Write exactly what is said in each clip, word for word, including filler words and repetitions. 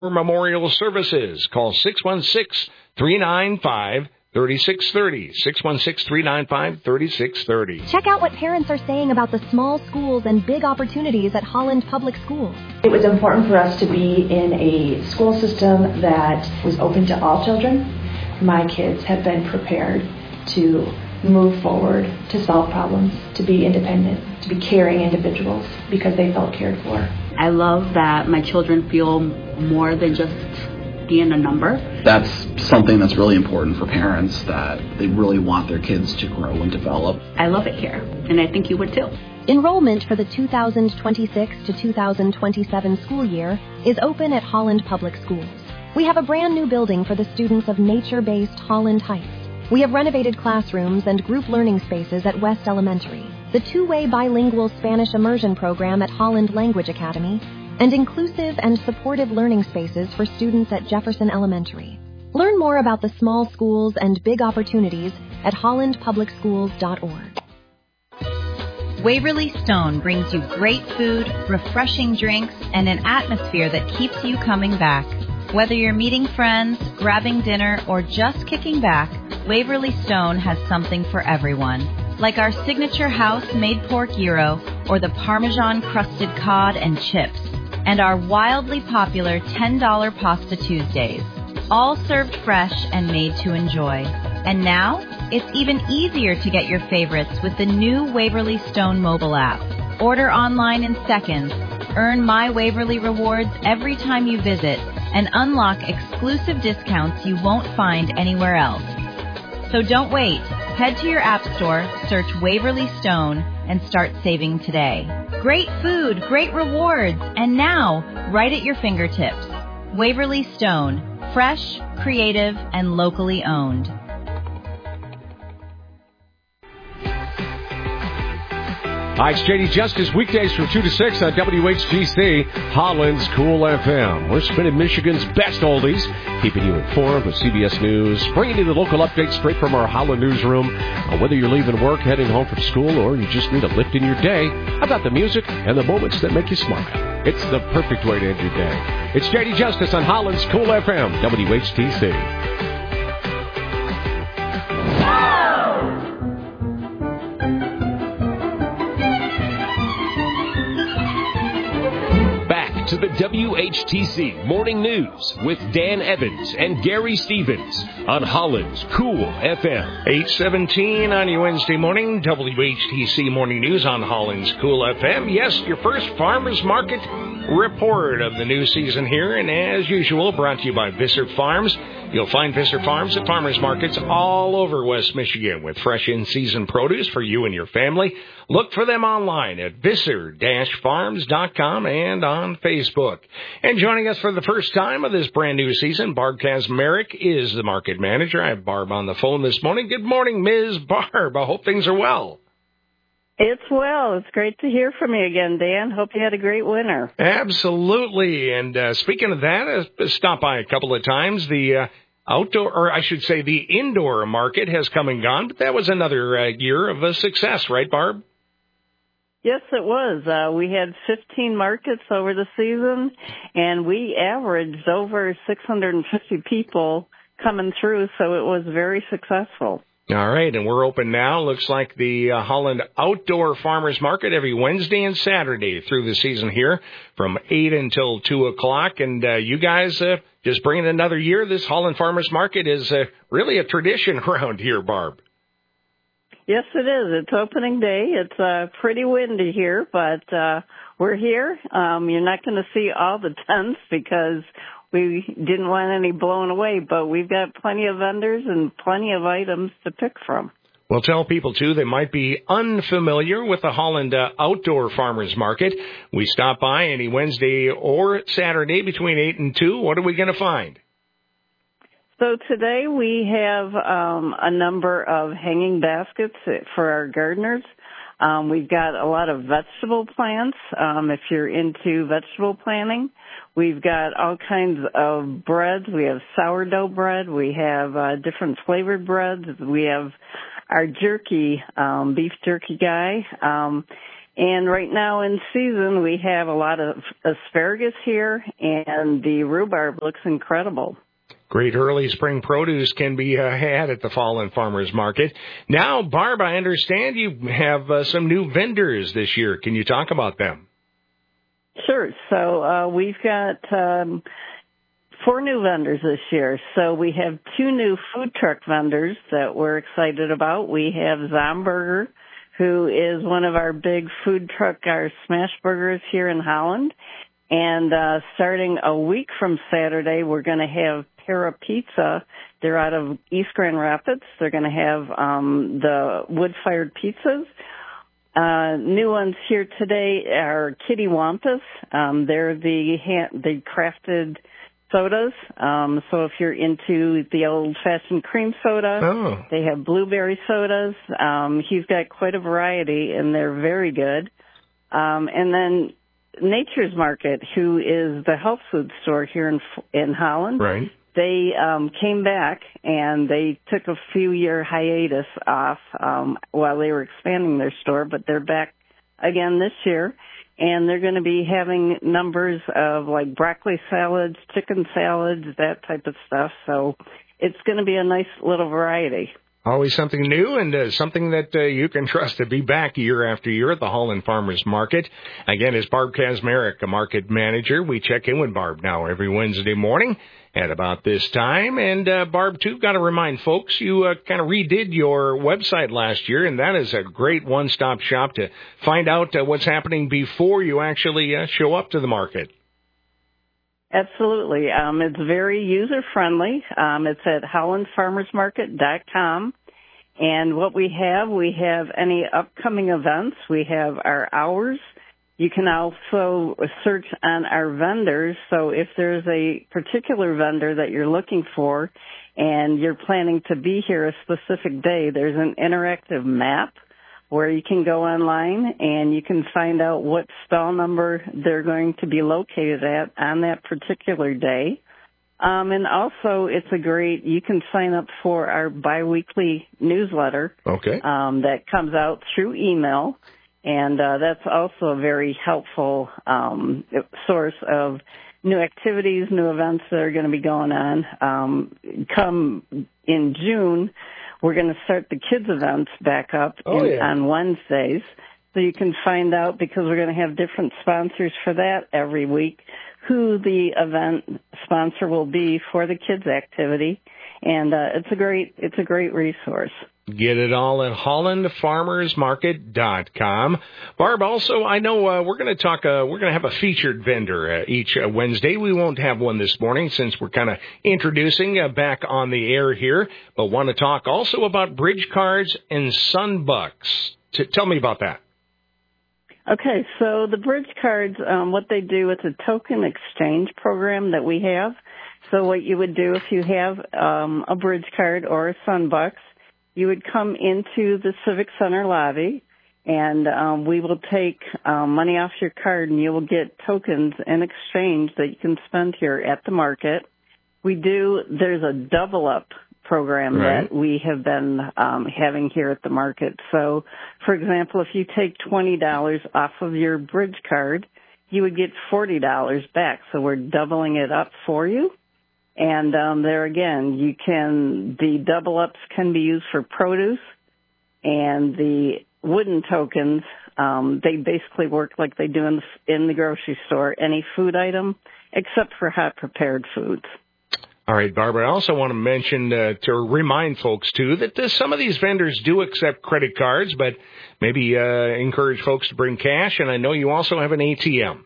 For memorial services, call six one six, three nine five, three six three zero, six one six, three nine five, three six three zero. Check out what parents are saying about the small schools and big opportunities at Holland Public Schools. It was important for us to be in a school system that was open to all children. My kids have been prepared to move forward, to solve problems, to be independent, to be caring individuals because they felt cared for. I love that my children feel more than just being a number. That's something that's really important for parents, that they really want their kids to grow and develop. I love it here, and I think you would too. Enrollment for the two thousand twenty-six to two thousand twenty-seven school year is open at Holland Public Schools. We have a brand new building for the students of nature-based Holland Heights. We have renovated classrooms and group learning spaces at West Elementary, the two-way bilingual Spanish immersion program at Holland Language Academy, and inclusive and supportive learning spaces for students at Jefferson Elementary. Learn more about the small schools and big opportunities at holland public schools dot org. Waverly Stone brings you great food, refreshing drinks, and an atmosphere that keeps you coming back. Whether you're meeting friends, grabbing dinner, or just kicking back, Waverly Stone has something for everyone. Like our signature house-made pork gyro or the Parmesan-crusted cod and chips, and our wildly popular ten dollar Pasta Tuesdays, all served fresh and made to enjoy. And now, it's even easier to get your favorites with the new Waverly Stone mobile app. Order online in seconds, earn My Waverly rewards every time you visit, and unlock exclusive discounts you won't find anywhere else. So don't wait. Head to your app store, search Waverly Stone, and start saving today. Great food, great rewards, and now, right at your fingertips. Waverly Stone, fresh, creative, and locally owned. Hi, it's J D Justice, weekdays from two to six on W H T C, Holland's Cool F M. We're spinning Michigan's best oldies, keeping you informed with C B S News, bringing you the local updates straight from our Holland newsroom. Uh, whether you're leaving work, heading home from school, or you just need a lift in your day, how about the music and the moments that make you smile? It's the perfect way to end your day. It's J D Justice on Holland's Cool F M, W H T C. To the W H T C Morning News with Dan Evans and Gary Stevens on Holland's Cool F M. eight seventeen on your Wednesday morning, W H T C Morning News on Holland's Cool F M. Yes, your first farmers market report of the new season here, and as usual, brought to you by Visser Farms. You'll find Visser Farms at farmers markets all over West Michigan with fresh in-season produce for you and your family. Look for them online at visser dash farms dot com and on Facebook. And joining us for the first time of this brand new season, Barb Kazmarek is the market manager. I have Barb on the phone this morning. Good morning, Miz Barb. I hope things are well. It's well. It's great to hear from you again, Dan. Hope you had a great winter. Absolutely. And uh, speaking of that, I stopped by a couple of times. The uh, outdoor, or I should say the indoor market has come and gone, but that was another uh, year of a success, right, Barb? Yes, it was. Uh, we had fifteen markets over the season, and we averaged over six hundred fifty people coming through, so it was very successful. All right, and we're open now. Looks like the uh, Holland Outdoor Farmers Market every Wednesday and Saturday through the season here from eight until two o'clock. And uh, you guys uh, just bringing another year. This Holland Farmers Market is uh, really a tradition around here, Barb. Yes, it is. It's opening day. It's uh, pretty windy here, but uh, we're here. Um, you're not going to see all the tents because we didn't want any blown away, but we've got plenty of vendors and plenty of items to pick from. Well, tell people, too, they might be unfamiliar with the Holland uh, Outdoor Farmers Market. We stop by any Wednesday or Saturday between eight and two. What are we going to find? So today we have um, a number of hanging baskets for our gardeners. Um, we've got a lot of vegetable plants, um, if you're into vegetable planting. We've got all kinds of breads. We have sourdough bread. We have uh, different flavored breads. We have our jerky, um, beef jerky guy. Um, And right now in season, we have a lot of asparagus here, and the rhubarb looks incredible. Great early spring produce can be uh, had at the Fallen Farmers Market. Now, Barb, I understand you have uh, some new vendors this year. Can you talk about them? Sure. So uh, we've got um, four new vendors this year. So we have two new food truck vendors that we're excited about. We have Zomburger, who is one of our big food truck, our smash burgers here in Holland. And uh, starting a week from Saturday, we're going to have Para Pizza. They're out of East Grand Rapids. They're going to have um, the wood-fired pizzas. Uh, new ones here today are Kitty Wampus. Um, they're the hand, the crafted sodas. Um, so if you're into the old-fashioned cream soda, oh. they have blueberry sodas. Um, he's got quite a variety, and they're very good. Um, and then Nature's Market, who is the health food store here in in Holland. Right. They um, came back, and they took a few-year hiatus off um, while they were expanding their store, but they're back again this year, and they're going to be having numbers of, like, broccoli salads, chicken salads, that type of stuff. So it's going to be a nice little variety. Always something new and uh, something that uh, you can trust to be back year after year at the Holland Farmers Market. Again, as Barb Kazmarek, a market manager, we check in with Barb now every Wednesday morning at about this time. And, uh, Barb, too, got to remind folks, you uh, kind of redid your website last year, and that is a great one-stop shop to find out uh, what's happening before you actually uh, show up to the market. Absolutely. Um, it's very user-friendly. Um, it's at holland farmers market dot com. And what we have, we have any upcoming events. We have our hours. You can also search on our vendors. So if there's a particular vendor that you're looking for and you're planning to be here a specific day, there's an interactive map where you can go online and you can find out what stall number they're going to be located at on that particular day. Um, and also, it's a great, you can sign up for our biweekly newsletter. Okay. Um, that comes out through email. And uh, that's also a very helpful um, source of new activities, new events that are going to be going on. Um, come in June, we're going to start the kids' events back up oh, in, yeah. on Wednesdays. So you can find out, because we're going to have different sponsors for that every week, who the event sponsor will be for the kids' activity. And uh, it's a great it's a great resource. Get it all at holland farmers market dot com. Barb, also, I know uh, we're going to talk, uh, we're going to have a featured vendor uh, each uh, Wednesday. We won't have one this morning since we're kind of introducing uh, back on the air here, but want to talk also about bridge cards and Sunbucks. T- tell me about that. Okay, so the bridge cards, um, what they do, it's a token exchange program that we have. So what you would do if you have um, a bridge card or a Sunbucks, you would come into the Civic Center lobby, and um, we will take um, money off your card, and you will get tokens in exchange that you can spend here at the market. We do, there's a double up program right. that we have been um, having here at the market. So, for example, if you take twenty dollars off of your bridge card, you would get forty dollars back. So we're doubling it up for you. And um, there again, you can, the double ups can be used for produce, and the wooden tokens, um, they basically work like they do in the, in the grocery store, any food item except for hot prepared foods. All right, Barbara, I also want to mention, uh, to remind folks, too, that uh, some of these vendors do accept credit cards, but maybe uh, encourage folks to bring cash, and I know you also have an A T M.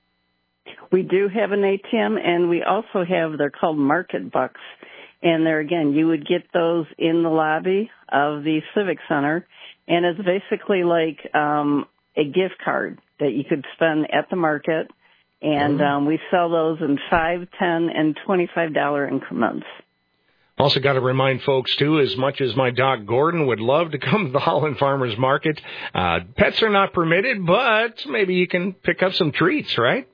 We do have an A T M, and we also have, they're called Market Bucks, and there again, you would get those in the lobby of the Civic Center, and it's basically like um, a gift card that you could spend at the market. And um, we sell those in five, ten, and twenty-five dollar increments. Also got to remind folks, too, as much as my dog Gordon would love to come to the Holland Farmers Market, uh, pets are not permitted, but maybe you can pick up some treats, right?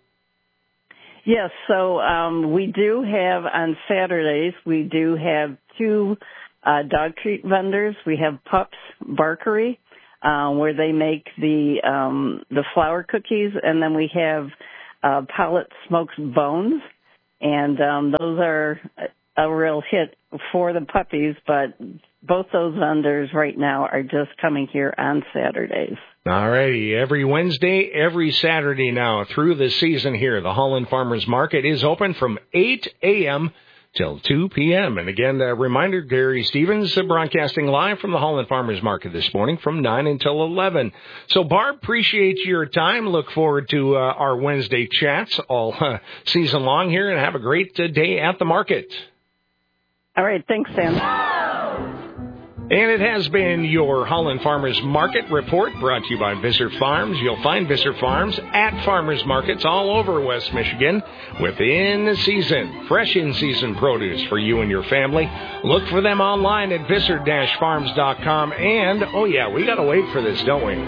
Yes, so um, we do have on Saturdays, we do have two uh, dog treat vendors. We have Pups Barkery. uh, where they make the um, the flour cookies, and then we have uh, Pollitt smoked bones, and um, those are a real hit for the puppies, but both those vendors right now are just coming here on Saturdays. All righty. Every Wednesday, every Saturday now through the season here, the Holland Farmers Market is open from eight a.m. till two p.m. And again, a reminder, Gary Stevens uh, broadcasting live from the Holland Farmers Market this morning from nine until eleven. So, Barb, appreciate your time. Look forward to uh, our Wednesday chats all uh, season long here, and have a great uh, day at the market. All right. Thanks, Sam. And it has been your Holland Farmers Market Report, brought to you by Visser Farms. You'll find Visser Farms at farmers markets all over West Michigan within the season. Fresh in-season produce for you and your family. Look for them online at visser dash farms dot com. And, oh yeah, we got to wait for this, don't we?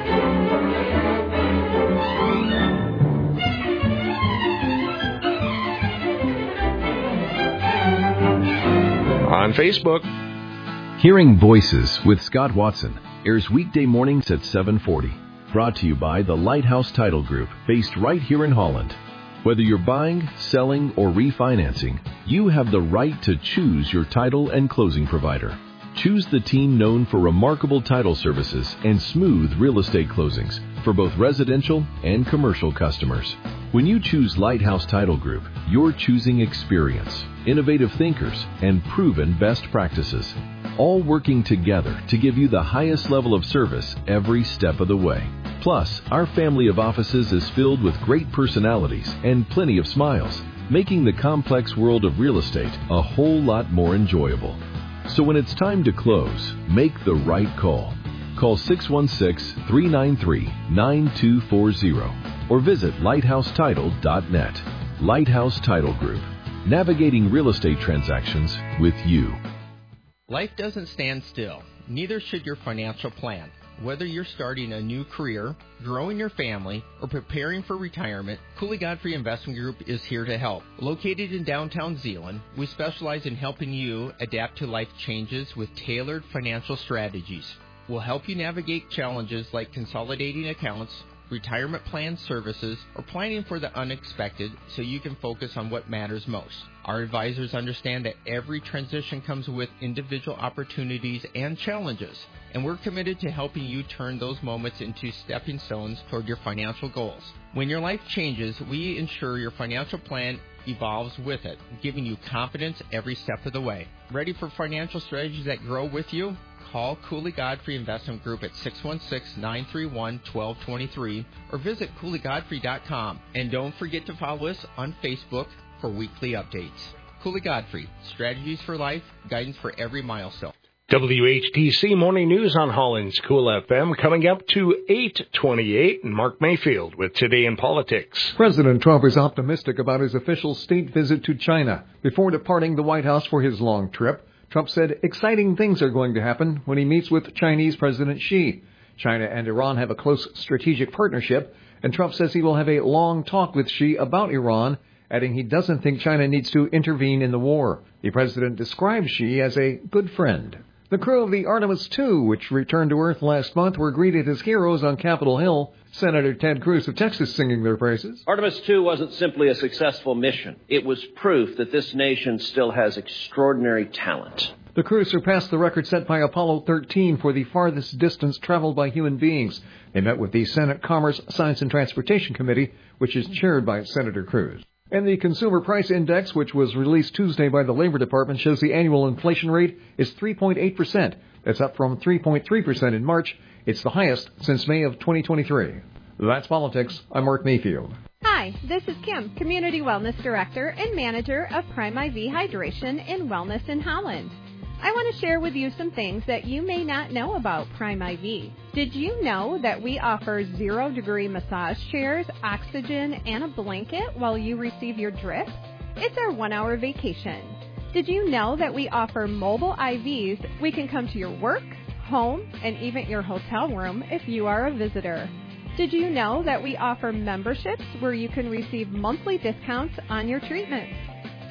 On Facebook. Hearing Voices with Scott Watson airs weekday mornings at seven forty. Brought to you by the Lighthouse Title Group, based right here in Holland. Whether you're buying, selling, or refinancing, you have the right to choose your title and closing provider. Choose the team known for remarkable title services and smooth real estate closings for both residential and commercial customers. When you choose Lighthouse Title Group, you're choosing experience, innovative thinkers, and proven best practices, all working together to give you the highest level of service every step of the way. Plus, our family of offices is filled with great personalities and plenty of smiles, making the complex world of real estate a whole lot more enjoyable. So when it's time to close, make the right call. Call six one six, three nine three, nine two four zero or visit lighthouse title dot net. Lighthouse Title Group, navigating real estate transactions with you. Life doesn't stand still. Neither should your financial plan. Whether you're starting a new career, growing your family, or preparing for retirement, Cooley Godfrey Investment Group is here to help. Located in downtown Zeeland, we specialize in helping you adapt to life changes with tailored financial strategies. We'll help you navigate challenges like consolidating accounts, retirement plan services, or planning for the unexpected so you can focus on what matters most. Our advisors understand that every transition comes with individual opportunities and challenges, and we're committed to helping you turn those moments into stepping stones toward your financial goals. When your life changes, we ensure your financial plan evolves with it, giving you confidence every step of the way. Ready for financial strategies that grow with you? Call Cooley Godfrey Investment Group at six one six, nine three one, one two two three or visit cooley godfrey dot com. And don't forget to follow us on Facebook for weekly updates. Cooley Godfrey, strategies for life, guidance for every milestone. W H T C Morning News on Holland's Cool F M coming up to eight twenty-eight, and Mark Mayfield with Today in Politics. President Trump is optimistic about his official state visit to China. Before departing the White House for his long trip, Trump said exciting things are going to happen when he meets with Chinese President Xi. China and Iran have a close strategic partnership, and Trump says he will have a long talk with Xi about Iran, adding he doesn't think China needs to intervene in the war. The president described Xi as a good friend. The crew of the Artemis two, which returned to Earth last month, were greeted as heroes on Capitol Hill. Senator Ted Cruz of Texas singing their praises. Artemis two wasn't simply a successful mission. It was proof that this nation still has extraordinary talent. The crew surpassed the record set by Apollo thirteen for the farthest distance traveled by human beings. They met with the Senate Commerce, Science, and Transportation Committee, which is chaired by Senator Cruz. And the Consumer Price Index, which was released Tuesday by the Labor Department, shows the annual inflation rate is three point eight percent. That's up from three point three percent in March. It's the highest since May of twenty twenty-three. That's Politics. I'm Mark Mayfield. Hi, this is Kim, Community Wellness Director and Manager of Prime I V Hydration and Wellness in Holland. I want to share with you some things that you may not know about Prime I V. Did you know that we offer zero-degree massage chairs, oxygen, and a blanket while you receive your drip? It's our one-hour vacation. Did you know that we offer mobile I Vs? We can come to your work, home, and even your hotel room if you are a visitor. Did you know that we offer memberships where you can receive monthly discounts on your treatments?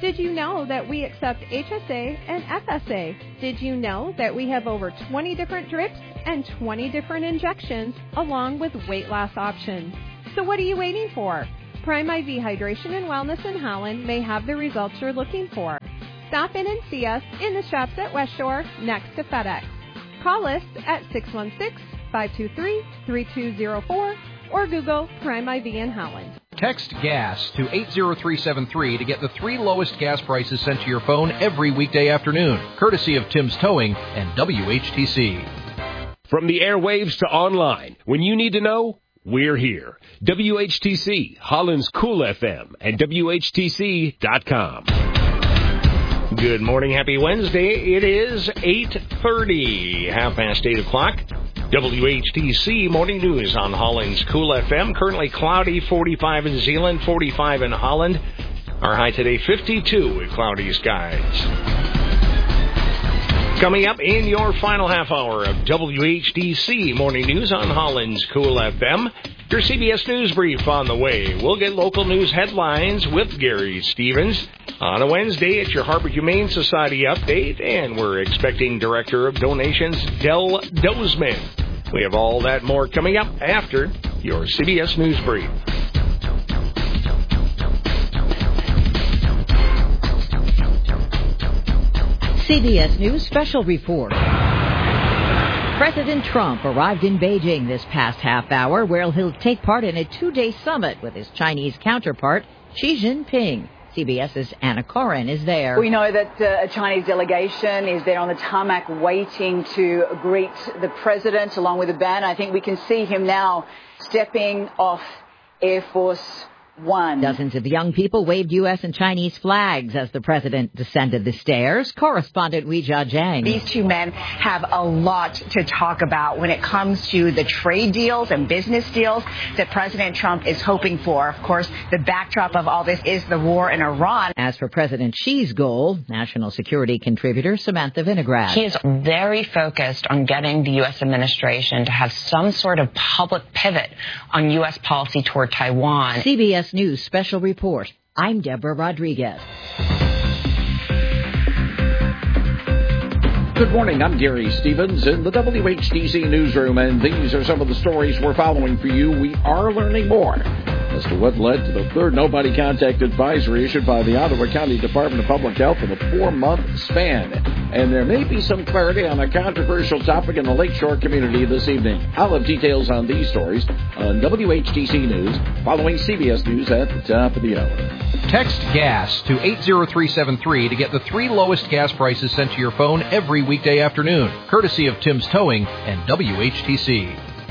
Did you know that we accept H S A and F S A? Did you know that we have over twenty different drips and twenty different injections along with weight loss options? So what are you waiting for? Prime I V Hydration and Wellness in Holland may have the results you're looking for. Stop in and see us in the shops at West Shore next to FedEx. Call us at six one six, five two three, three two zero four or Google Prime I V in Holland. Text GAS to eight zero three seven three to get the three lowest gas prices sent to your phone every weekday afternoon, courtesy of Tim's Towing and W H T C. From the airwaves to online, when you need to know, we're here. W H T C, Holland's Cool F M, and W H T C dot com. Good morning. Happy Wednesday. It is eight thirty, half past eight o'clock. W H T C Morning News on Holland's Cool F M. Currently cloudy, forty-five in Zeeland, forty-five in Holland. Our high today, fifty-two with cloudy skies. Coming up in your final half hour of W H T C Morning News on Holland's Cool F M. Your C B S News Brief on the way. We'll get local news headlines with Gary Stevens. On a Wednesday, it's your Harbor Humane Society update, and we're expecting Director of Donations Del Dozman. We have all that more coming up after your C B S News Brief. C B S News Special Report. President Trump arrived in Beijing this past half hour, where he'll take part in a two-day summit with his Chinese counterpart, Xi Jinping. CBS's Anna Corin is there. We know that uh, a Chinese delegation is there on the tarmac waiting to greet the president along with the band. I think we can see him now stepping off Air Force One. Dozens of young people waved U S and Chinese flags as the president descended the stairs. Correspondent Weijia Zhang. These two men have a lot to talk about when it comes to the trade deals and business deals that President Trump is hoping for. Of course, the backdrop of all this is the war in Iran. As for President Xi's goal, national security contributor Samantha Vinograd. He is very focused on getting the U S administration to have some sort of public pivot on U S policy toward Taiwan. C B S News Special Report. I'm Deborah Rodriguez. Good morning. I'm Gary Stevens in the W H T C newsroom, and these are some of the stories we're following for you. We are learning more as to what led to the third no-body contact advisory issued by the Ottawa County Department of Public Health in a four-month span. And there may be some clarity on a controversial topic in the Lakeshore community this evening. I'll have details on these stories on W H T C News following C B S News at the top of the hour. Text GAS to eight zero three seven three to get the three lowest gas prices sent to your phone every weekday afternoon, courtesy of Tim's Towing and W H T C.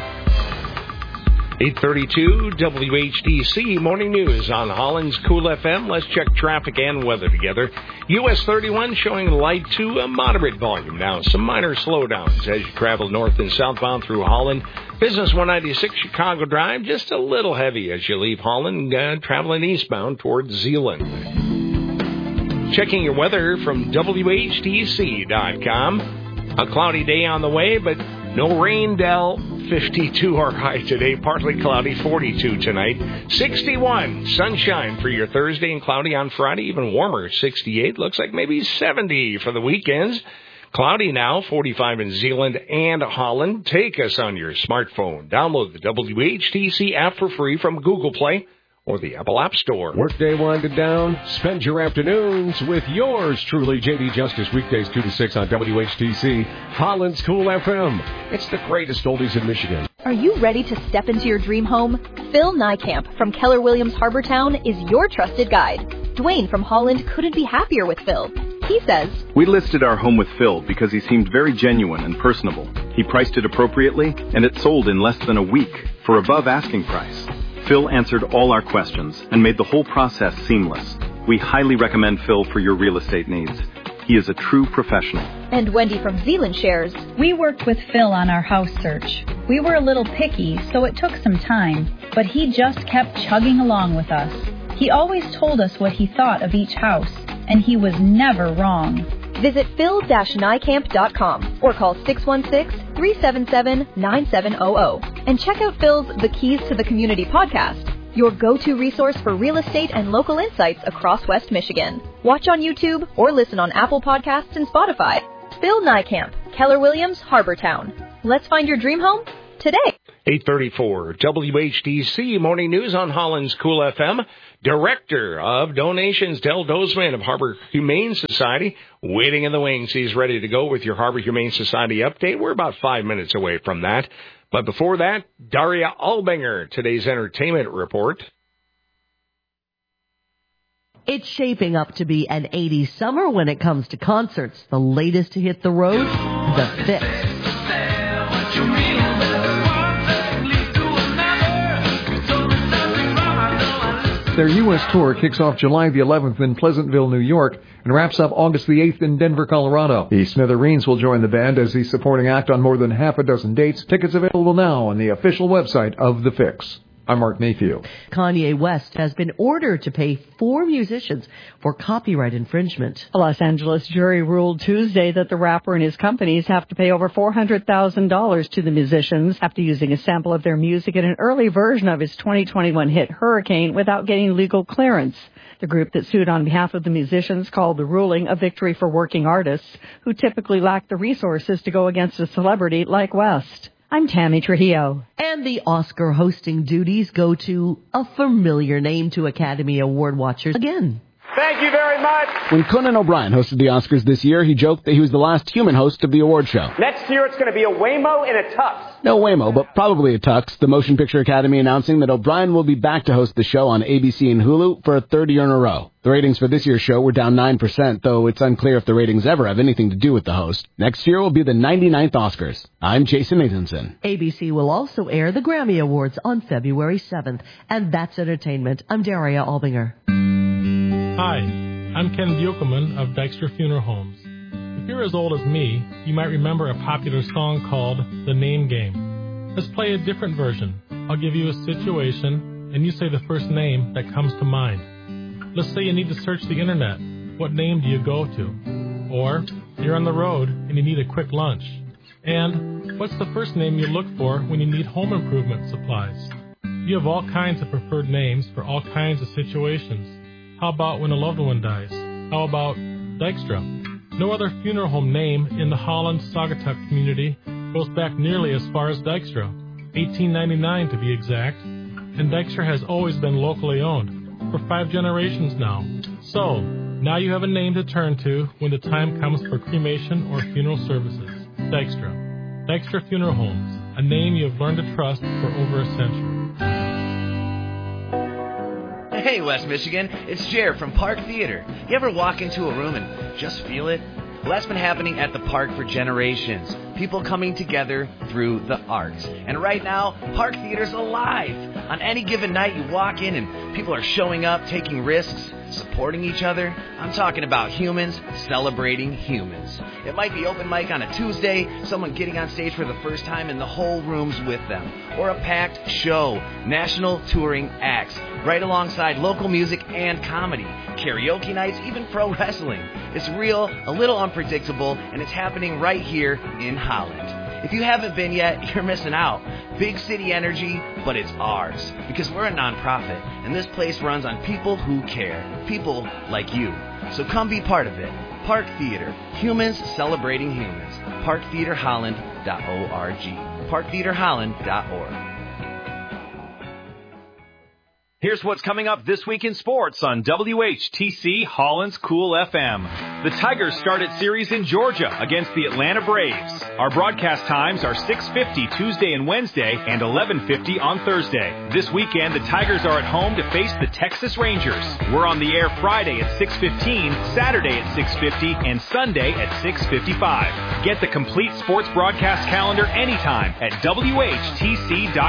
eight thirty-two W H T C Morning News on Holland's Cool F M. Let's check traffic and weather together. U S thirty-one showing light to a moderate volume now. Some minor slowdowns as you travel north and southbound through Holland. Business one ninety-six Chicago Drive, just a little heavy as you leave Holland, uh, traveling eastbound towards Zeeland. Checking your weather from W H T C dot com. A cloudy day on the way, but no rain, Del. fifty-two our high today, partly cloudy, forty-two tonight. sixty-one, sunshine for your Thursday and cloudy on Friday, even warmer, sixty-eight. Looks like maybe seventy for the weekends. Cloudy now, forty-five in Zeeland and Holland. Take us on your smartphone. Download the W H T C app for free from Google Play or the Apple App Store. Workday winding down. Spend your afternoons with yours truly, J D Justice, weekdays two to six on W H T C, Holland's Cool F M. It's the greatest oldies in Michigan. Are you ready to step into your dream home? Phil Nykamp from Keller Williams Harbortown is your trusted guide. Dwayne from Holland couldn't be happier with Phil. He says, "We listed our home with Phil because he seemed very genuine and personable. He priced it appropriately, and it sold in less than a week for above asking price. Phil answered all our questions and made the whole process seamless. We highly recommend Phil for your real estate needs. He is a true professional." And Wendy from Zeeland shares, "We worked with Phil on our house search. We were a little picky, so it took some time, but he just kept chugging along with us. He always told us what he thought of each house, and he was never wrong." Visit phil dash nykamp dot com or call six one six, three seven seven, nine seven zero zero and check out Phil's The Keys to the Community podcast. your go-to resource for real estate and local insights across West Michigan. Watch on YouTube or listen on Apple Podcasts and Spotify. Phil Niekamp, Keller Williams, Harbortown. Let's find your dream home today. eight thirty-four W H D C Morning News on Holland's Cool F M. Director of Donations, Del Dozman of Harbor Humane Society, waiting in the wings. He's ready to go with your Harbor Humane Society update. We're about five minutes away from that. But before that, Daria Albinger, today's entertainment report. It's shaping up to be an eighties summer when it comes to concerts. The latest to hit the road, The Fix. Their U S tour kicks off July the eleventh in Pleasantville, New York, and wraps up August the eighth in Denver, Colorado. The Smithereens will join the band as the supporting act on more than half a dozen dates. Tickets available now on the official website of The Fix. I'm Mark Mayfield. Kanye West has been ordered to pay four musicians for copyright infringement. A Los Angeles jury ruled Tuesday that the rapper and his companies have to pay over four hundred thousand dollars to the musicians after using a sample of their music in an early version of his twenty twenty-one hit Hurricane without getting legal clearance. The group that sued on behalf of the musicians called the ruling a victory for working artists who typically lack the resources to go against a celebrity like West. I'm Tammy Trujillo. And the Oscar hosting duties go to a familiar name to Academy Award watchers again. Thank you very much. When Conan O'Brien hosted the Oscars this year, he joked that he was the last human host of the award show. Next year, it's going to be a Waymo and a Tux. No Waymo, but probably a Tux. The Motion Picture Academy announcing that O'Brien will be back to host the show on A B C and Hulu for a third year in a row. The ratings for this year's show were down nine percent, though it's unclear if the ratings ever have anything to do with the host. Next year will be the ninety-ninth Oscars. I'm Jason Nathanson. A B C will also air the Grammy Awards on February seventh, and that's entertainment. I'm Daria Albinger. Hi, I'm Ken Buchelman of Dykstra Funeral Homes. If you're as old as me, you might remember a popular song called The Name Game. Let's play a different version. I'll give you a situation, and you say the first name that comes to mind. Let's say you need to search the internet. What name do you go to? Or you're on the road and you need a quick lunch. And what's the first name you look for when you need home improvement supplies? You have all kinds of preferred names for all kinds of situations. How about when a loved one dies? How about Dykstra? No other funeral home name in the Holland-Saugatuck community goes back nearly as far as Dykstra, eighteen ninety-nine to be exact, and Dykstra has always been locally owned, for five generations now. So, now you have a name to turn to when the time comes for cremation or funeral services. Dykstra. Dykstra Funeral Homes, a name you have learned to trust for over a century. Hey, West Michigan, it's Jared from Park Theater. You ever walk into a room and just feel it? Well, that's been happening at the park for generations. People coming together through the arts. And right now, Park Theater's alive. On any given night, you walk in and people are showing up, taking risks, supporting each other. I'm talking about humans celebrating humans. It might be open mic on a Tuesday, someone getting on stage for the first time and the whole room's with them. Or a packed show, national touring acts, right alongside local music and comedy, karaoke nights, even pro wrestling. It's real, a little unpredictable, and it's happening right here in Holland. If you haven't been yet, you're missing out. Big city energy, but it's ours. Because we're a nonprofit, and this place runs on people who care. People like you. So come be part of it. Park Theater. Humans celebrating humans. park theater holland dot org. park theater holland dot org. Here's what's coming up this week in sports on W H T C Holland's Cool F M. The Tigers start its series in Georgia against the Atlanta Braves. Our broadcast times are six fifty Tuesday and Wednesday and eleven fifty on Thursday. This weekend, the Tigers are at home to face the Texas Rangers. We're on the air Friday at six fifteen, Saturday at six fifty, and Sunday at six fifty-five. Get the complete sports broadcast calendar anytime at W H T C dot